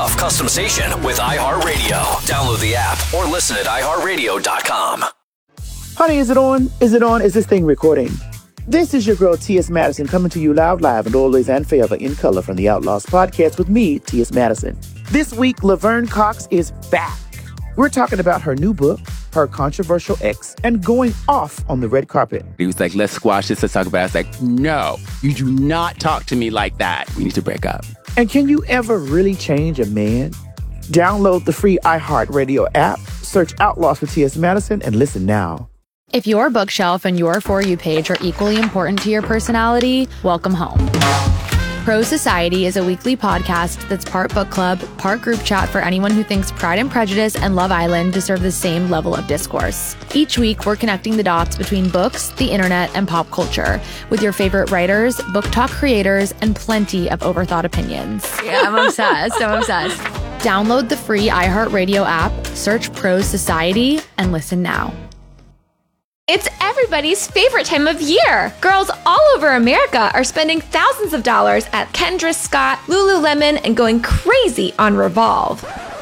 off customization with iHeartRadio. Download the app or listen at iHeartRadio.com. Honey, is it on? Is it on? Is this thing recording? This is your girl, T.S. Madison, coming to you loud, live, and always and forever in color from the Outlaws podcast with me, T.S. Madison. This week, Laverne Cox is back. We're talking about her new book, her controversial ex, and going off on the red carpet. He was like, let's squash this, let's talk about it. I was like, no, you do not talk to me like that. We need to break up. And can you ever really change a man? Download the free iHeartRadio app, search Outlaws with T.S. Madison, and listen now. If your bookshelf and your For You page are equally important to your personality, welcome home. Pro Society is a weekly podcast that's part book club, part group chat for anyone who thinks Pride and Prejudice and Love Island deserve the same level of discourse. Each week, we're connecting the dots between books, the internet, and pop culture with your favorite writers, book talk creators, and plenty of overthought opinions. Yeah, I'm obsessed. Download the free iHeartRadio app, search Pro Society, and listen now. It's everybody's favorite time of year. Girls all over America are spending thousands of dollars at Kendra Scott, Lululemon, and going crazy on Revolve.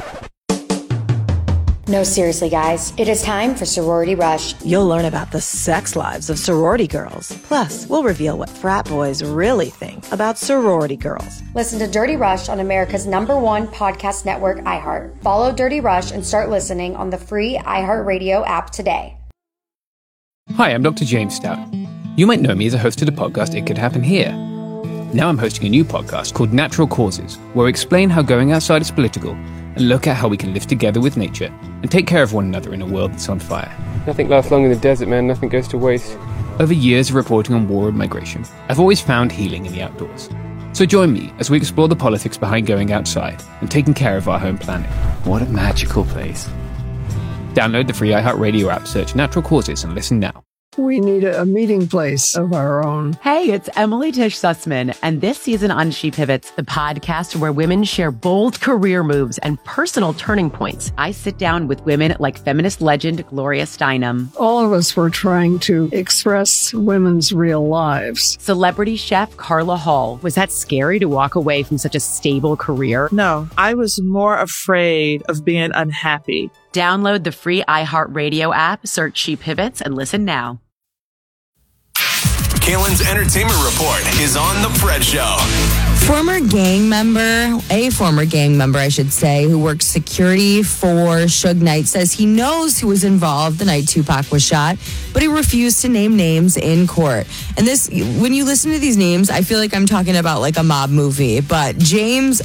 No, seriously, guys. It is time for Sorority Rush. You'll learn about the sex lives of sorority girls. Plus, we'll reveal what frat boys really think about sorority girls. Listen to Dirty Rush on America's #1 podcast network, iHeart. Follow Dirty Rush and start listening on the free iHeartRadio app today. Hi, I'm Dr. James Stout. You might know me as a host of the podcast It Could Happen Here. Now I'm hosting a new podcast called Natural Causes, where I explain how going outside is political and look at how we can live together with nature and take care of one another in a world that's on fire. Nothing lasts long in the desert, man. Nothing goes to waste. Over years of reporting on war and migration, I've always found healing in the outdoors. So join me as we explore the politics behind going outside and taking care of our home planet. What a magical place. Download the free iHeartRadio app, search Natural Causes, and listen now. We need a meeting place of our own. Hey, it's Emily Tish Sussman, and this season on She Pivots, the podcast where women share bold career moves and personal turning points. I sit down with women like feminist legend Gloria Steinem. All of us were trying to express women's real lives. Celebrity chef Carla Hall. Was that scary to walk away from such a stable career? No, I was more afraid of being unhappy. Download the free iHeartRadio app, search She Pivots, and listen now. Kalen's Entertainment Report is on The Fred Show. A former gang member, I should say, who works security for Suge Knight says he knows who was involved the night Tupac was shot, but he refused to name names in court. And this, when you listen to these names, I feel like I'm talking about like a mob movie, but James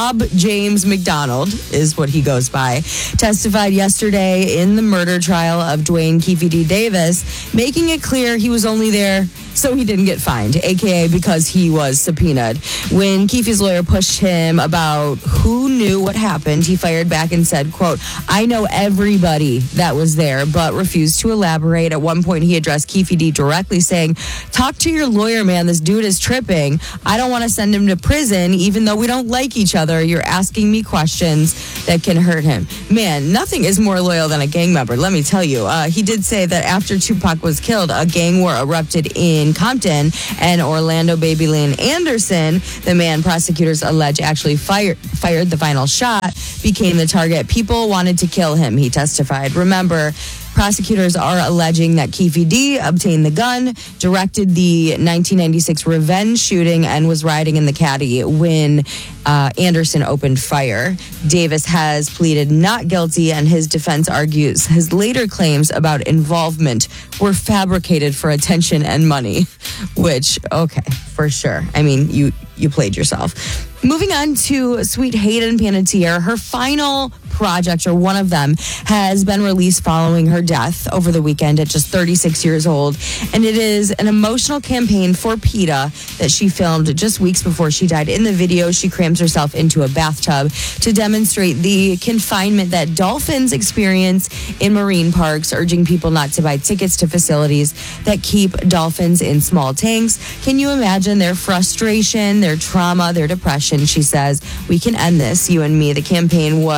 McDonald is what he goes by, testified yesterday in the murder trial of Dwayne Keefe D. Davis, making it clear he was only there so he didn't get fined, a.k.a. because he was subpoenaed. When Keefe's lawyer pushed him about who knew what happened, he fired back and said, quote, "I know everybody that was there," but refused to elaborate. At one point, he addressed Keefe D directly, saying, "Talk to your lawyer, man. This dude is tripping. I don't want to send him to prison, even though we don't like each other. You're asking me questions that can hurt him." Man, nothing is more loyal than a gang member, let me tell you. He did say that after Tupac was killed, a gang war erupted in Compton, and Orlando Baby Lane Anderson, the man prosecutors allege actually fired the final shot, became the target. People wanted to kill him, he testified. Remember, prosecutors are alleging that Keefe D obtained the gun, directed the 1996 revenge shooting, and was riding in the caddy when Anderson opened fire. Davis has pleaded not guilty, and his defense argues his later claims about involvement were fabricated for attention and money, which, okay, for sure. I mean, you played yourself. Moving on to Sweet Hayden Panettiere, her final project, or one of them, has been released following her death over the weekend at just 36 years old. And it is an emotional campaign for PETA that she filmed just weeks before she died. In the video, she crams herself into a bathtub to demonstrate the confinement that dolphins experience in marine parks, urging people not to buy tickets to facilities that keep dolphins in small tanks. Can you imagine their frustration, their trauma, their depression? She says, "We can end this, you and me." The campaign was personally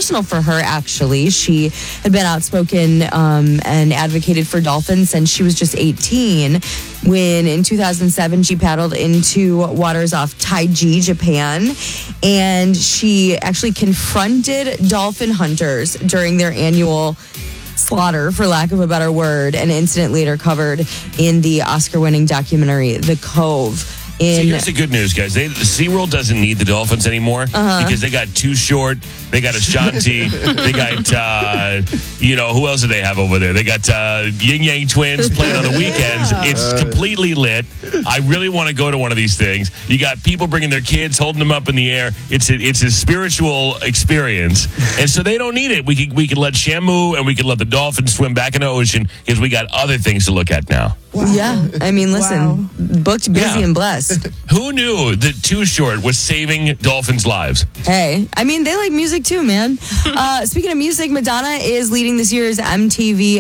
personal for her, actually. She had been outspoken and advocated for dolphins since she was just 18, when in 2007 she paddled into waters off Taiji, Japan, and she actually confronted dolphin hunters during their annual slaughter, for lack of a better word, an incident later covered in the Oscar-winning documentary The Cove. Here's the good news, guys. SeaWorld doesn't need the dolphins anymore because they got Too Short, they got Ashanti, they got, who else do they have over there? They got Yin Yang Twins playing on the weekends. It's completely lit. I really want to go to one of these things. You got people bringing their kids, holding them up in the air. It's a spiritual experience. And so they don't need it. We can let Shamu and we can let the dolphins swim back in the ocean because we got other things to look at now. Wow. Yeah, I mean, listen, booked, busy, and blessed. Who knew that Too Short was saving dolphins' lives? Hey, I mean, they like music too, man. Speaking of music, Madonna is leading this year's MTV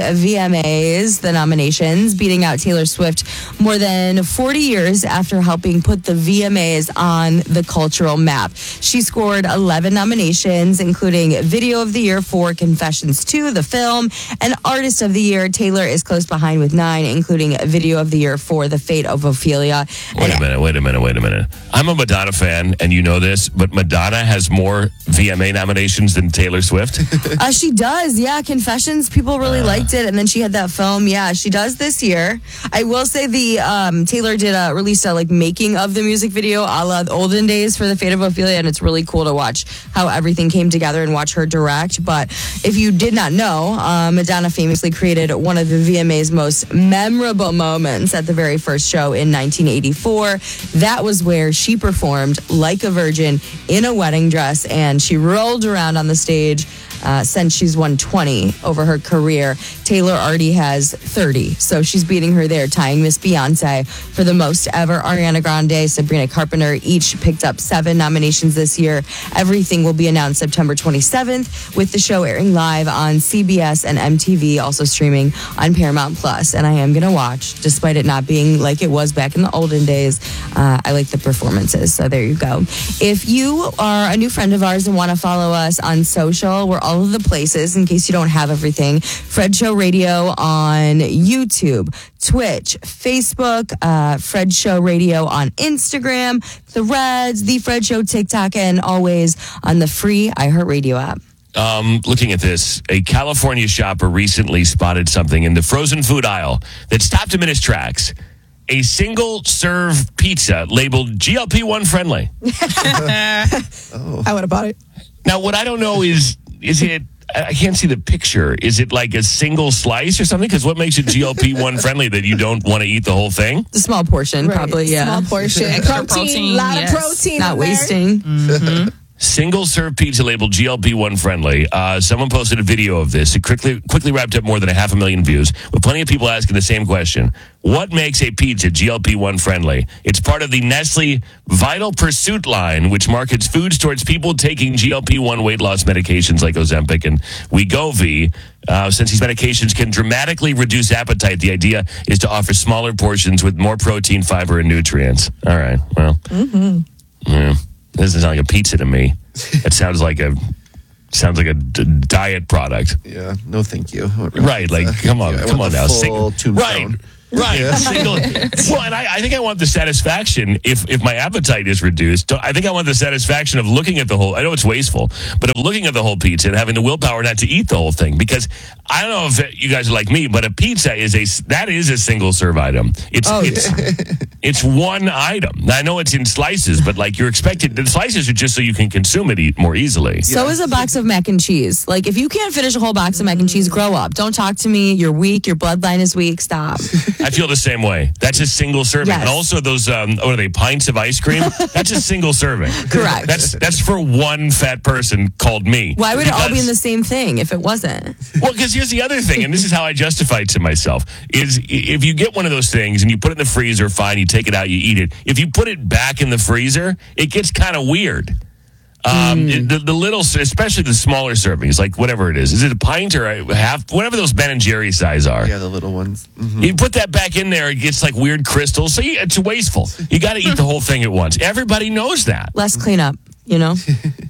VMAs, the nominations, beating out Taylor Swift more than 40 years after helping put the VMAs on the cultural map. She scored 11 nominations, including Video of the Year for Confessions 2, the film, and Artist of the Year. Taylor is close behind with 9, including Video of the Year for The Fate of Ophelia. Wait a minute. I'm a Madonna fan, and you know this, but Madonna has more VMA nominations than Taylor Swift? She does, yeah. Confessions, people really liked it, and then she had that film. Yeah, she does this year. I will say the Taylor did release a making of the music video a la the olden days for The Fate of Ophelia, and it's really cool to watch how everything came together and watch her direct. But if you did not know, Madonna famously created one of the VMA's most memorable moments at the very first show in 1984. That was where she performed like a virgin in a wedding dress, and she rolled around on the stage. Since she's won 20 over her career, Taylor already has 30, so she's beating her there, tying Miss Beyonce for the most ever. Ariana Grande, Sabrina Carpenter each picked up 7 nominations this year. Everything will be announced September 27th, with the show airing live on CBS and MTV, also streaming on Paramount Plus. And I am going to watch, despite it not being like it was back in the olden days. I like the performances, so there you go. If you are a new friend of ours and want to follow us on social, we're all of the places in case you don't have everything. Fred Show Radio on YouTube, Twitch, Facebook, Fred Show Radio on Instagram, Threads, The Fred Show TikTok, and always on the free iHeartRadio app. Looking at this, a California shopper recently spotted something in the frozen food aisle that stopped him in his tracks. A single-serve pizza labeled GLP-1 friendly. I would have bought it. Now, what I don't know is it, I can't see the picture. Is it like a single slice or something? Because what makes it GLP-1 friendly that you don't want to eat the whole thing? A small portion, probably, yeah. Small portion. protein, a lot of protein. Not wasting. Mm-hmm. Single-serve pizza labeled GLP-1 friendly. Someone posted a video of this. It quickly wrapped up more than 500,000 views, with plenty of people asking the same question. What makes a pizza GLP-1 friendly? It's part of the Nestle Vital Pursuit line, which markets foods towards people taking GLP-1 weight loss medications like Ozempic and Wegovy. Since these medications can dramatically reduce appetite, the idea is to offer smaller portions with more protein, fiber, and nutrients. All right, well. Yeah. Doesn't sound like a pizza to me. It sounds like a diet product. Yeah, no, thank you. Right, come on now. Tombstone. Right. Yeah. Well, and I think I want the satisfaction if my appetite is reduced. I think I want the satisfaction of looking at the whole. I know it's wasteful, but of looking at the whole pizza and having the willpower not to eat the whole thing. Because I don't know if you guys are like me, but a pizza is a single serve item. It's one item. Now, I know it's in slices, but you're expected. The slices are just so you can consume it more easily. So is a box of mac and cheese. If you can't finish a whole box of mac and cheese, grow up. Don't talk to me. You're weak. Your bloodline is weak. Stop. I feel the same way. That's a single serving. Yes. And also those, what are they, pints of ice cream? That's a single serving. Correct. That's for one fat person called me. Why would it all be in the same thing if it wasn't? Well, because here's the other thing, and this is how I justify it to myself, is if you get one of those things and you put it in the freezer, fine, you take it out, you eat it. If you put it back in the freezer, it gets kind of weird. The little, especially the smaller servings, whatever it is it a pint or a half, whatever those Ben and Jerry size are? Yeah, the little ones. Mm-hmm. You put that back in there, it gets weird crystals. So it's wasteful. You got to eat the whole thing at once. Everybody knows that. Less cleanup, The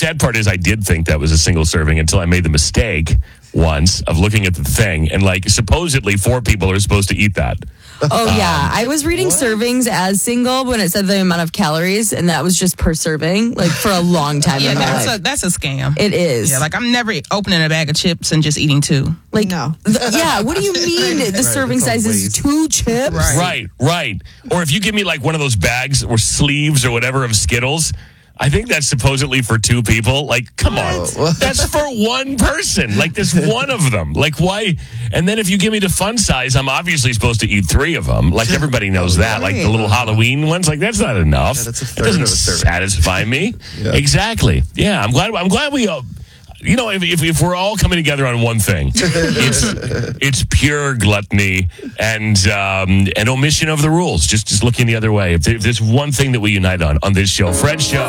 sad part is I did think that was a single serving until I made the mistake once of looking at the thing and like supposedly 4 people are supposed to eat that. Oh, yeah. I was reading servings as single when it said the amount of calories, and that was just per serving, like for a long time in my life. That's a scam. It is. Yeah, like I'm never opening a bag of chips and just eating 2. Like, no. Yeah, what do you mean the serving size is 2 chips? Right. Or if you give me like one of those bags or sleeves or whatever of Skittles, I think that's supposedly for 2 people. Like, come on. That's for 1 person. Like, there's 1 of them. Like, why? And then if you give me the fun size, I'm obviously supposed to eat 3 of them. Like, everybody knows that. Like, the little Halloween ones. Like, that's not enough. Yeah, that's a it third doesn't of a serving. satisfy me. Yeah. Exactly. Yeah, I'm glad we... you know, if we're all coming together on one thing, it's pure gluttony and omission of the rules. Just looking the other way. If there's one thing that we unite on this show, Fred Show.